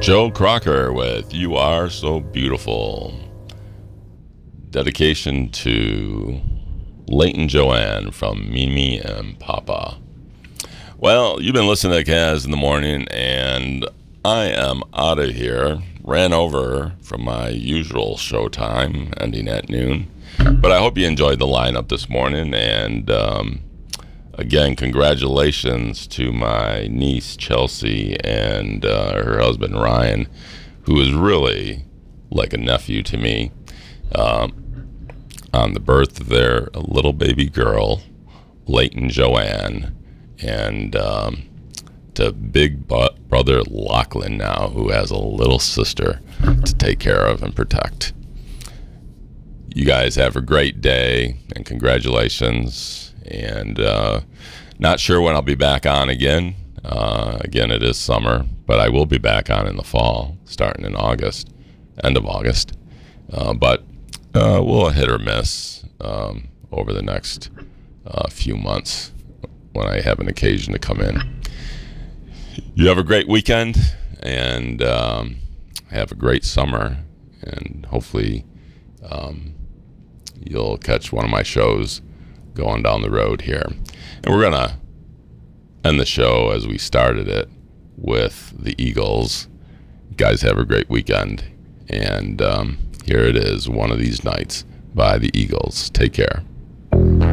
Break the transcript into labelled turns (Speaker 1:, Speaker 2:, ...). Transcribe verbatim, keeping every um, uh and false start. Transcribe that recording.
Speaker 1: Joe Crocker with You Are So Beautiful. Dedication to Leighton Joanne from Mimi and Papa. Well, you've been listening to Kaz in the morning, and I am out of here. Ran over from my usual show time, ending at noon. But I hope you enjoyed the lineup this morning, and um, again, congratulations to my niece Chelsea and uh, her husband Ryan, who is really like a nephew to me, um, on the birth of their little baby girl, Leighton Joanne, and um, to big bu- brother Lachlan now, who has a little sister to take care of and protect. You guys have a great day, and congratulations. And uh, not sure when I'll be back on again. Uh, again, it is summer, but I will be back on in the fall, starting in August, end of August. Uh, but uh, we'll hit or miss um, over the next uh, few months when I have an occasion to come in. You have a great weekend, and um, have a great summer, and hopefully um, you'll catch one of my shows going down the road here. And we're going to end the show as we started it with the Eagles. You guys have a great weekend. And um, here it is, One of These Nights by the Eagles. Take care.